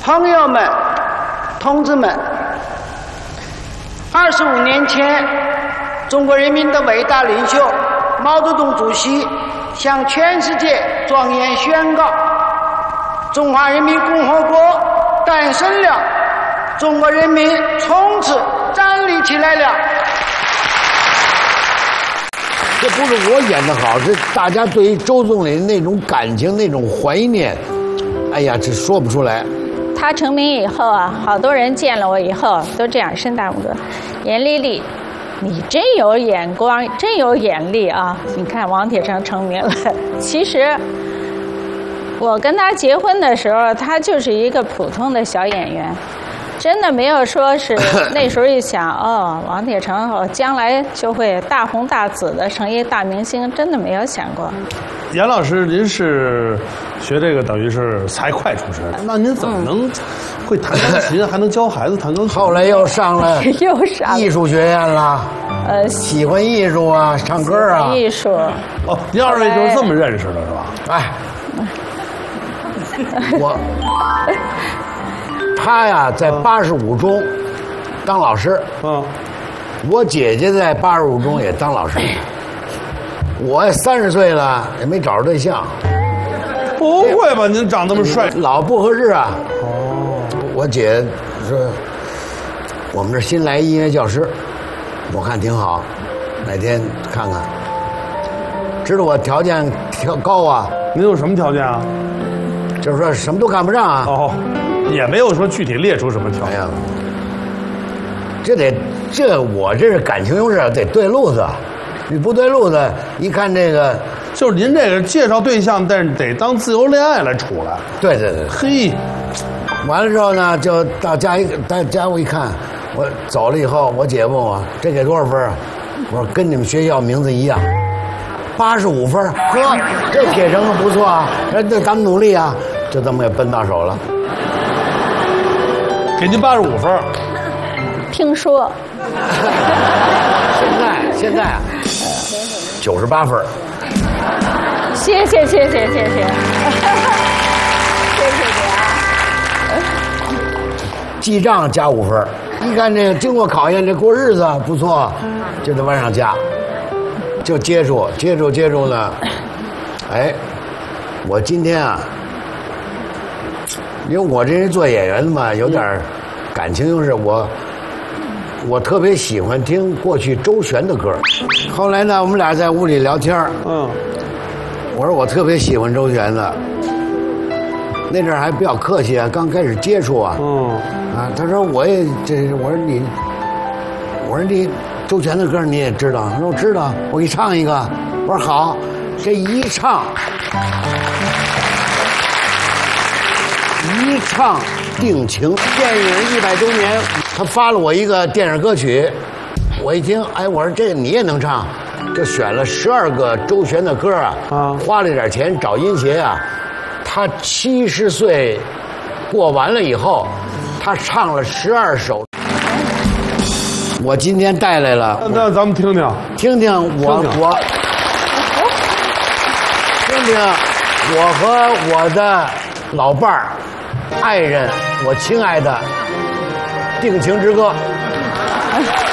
朋友们、同志们，25年前，中国人民的伟大领袖毛泽东主席向全世界庄严宣告：中华人民共和国诞生了，中国人民从此站立起来了。 这不是我演的好，是大家对于周总理那种感情、那种怀念，哎呀，这说不出来。 他成名以后啊，好多人见了我以后都这样伸大拇哥：“严丽丽，你真有眼光，真有眼力啊！你看王铁成成名了。其实我跟他结婚的时候，他就是一个普通的小演员。”真的没有说是那时候一想哦，王铁成将来就会大红大紫的成一大明星，真的没有想过。 严老师，您是学这个等于是财会出身，那您怎么能会弹钢琴，还能教孩子弹钢琴？ 后来又上了艺术学院了，喜欢艺术啊，唱歌啊， 艺术。 哦，您二位就是这么认识的是吧？ 哎，他呀，在85中当老师。我姐姐在85中也当老师。我30岁了，也没找着对象。 不会吧？您长那么帅， 老不合适啊。哦。我姐说，我们这新来音乐教师，我看挺好，哪天看看。知道我条件高啊。 您有什么条件啊？ 就是说什么都看不上啊。 哦。也没有说具体列出什么条件。 我这是感情用事，得对路子。你不对路子，一看这个， 就是您这个介绍对象，但是得当自由恋爱来处来。 对对对。嘿，完了之后呢，就到家我一看，我走了以后，我姐问我这给多少分啊？我说跟你们学校名字一样，85分。呵，这铁成不错啊，这咱们努力啊，就这么给奔到手了。 给您85分。 听说。 现在啊，98分。 谢谢。谢谢你啊。 记账加5分，一看这经过考验，这过日子不错，就得往上加。就接触呢，哎，我今天啊，因为我这人做演员的嘛，有点感情用事，我特别喜欢听过去周璇的歌。后来呢，我们俩在屋里聊天，我说我特别喜欢周璇的，那阵儿还比较客气啊，刚开始接触啊，他说我也我说你周璇的歌你也知道？他说我知道，我给你唱一个。我说好，这一唱定情。电影100周年，他发了我一个电影歌曲，我一听，哎，我说这你也能唱，就选了12个周璇的歌啊，花了点钱找音协啊，他70岁过完了以后，他唱了12首。我今天带来了， 那咱们听听我和我的老伴儿、爱人，我亲爱的定情之歌。